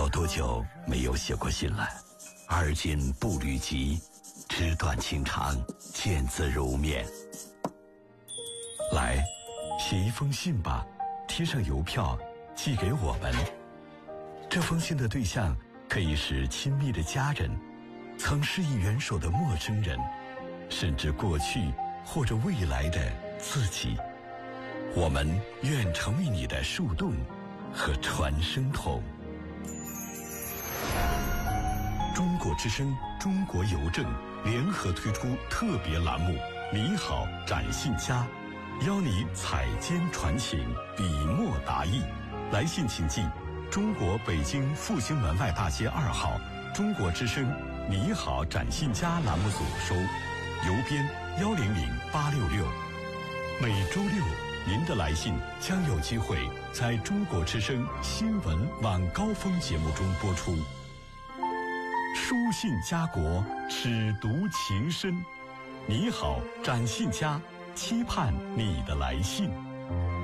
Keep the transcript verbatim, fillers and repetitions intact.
有多久没有写过信了？而今步履急，纸短情长，见字如面。来，写一封信吧，贴上邮票寄给我们。这封信的对象可以是亲密的家人，曾施以援手的陌生人，甚至过去或者未来的自己。我们愿成为你的树洞和传声筒。中国之声、中国邮政联合推出特别栏目“你好，展信佳”，邀你采笺传情，笔墨达意。来信请寄中国北京复兴门外大街二号中国之声“你好，展信佳”栏目组收，邮编幺零零八六六。每周六，您的来信将有机会在中国之声新闻晚高峰节目中播出。书信家国，尺读情深。你好，展信佳，期盼你的来信。